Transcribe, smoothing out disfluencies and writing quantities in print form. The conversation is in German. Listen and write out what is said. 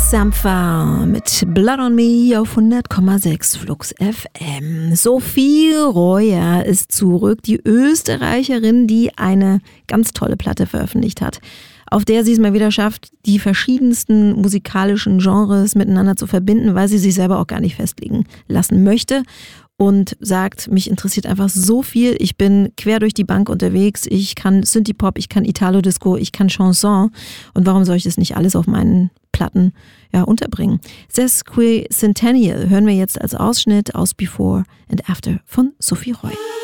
Sampha mit Blood on Me auf 100,6 Flux FM. Sophie Royer ist zurück, die Österreicherin, die eine ganz tolle Platte veröffentlicht hat, auf der sie es mal wieder schafft, die verschiedensten musikalischen Genres miteinander zu verbinden, weil sie sich selber auch gar nicht festlegen lassen möchte. Und sagt, mich interessiert einfach so viel, ich bin quer durch die Bank unterwegs, ich kann Synthie-Pop, ich kann Italo-Disco, ich kann Chanson und warum soll ich das nicht alles auf meinen Platten unterbringen? Sesquicentennial hören wir jetzt als Ausschnitt aus Before and After von Sophie Royer.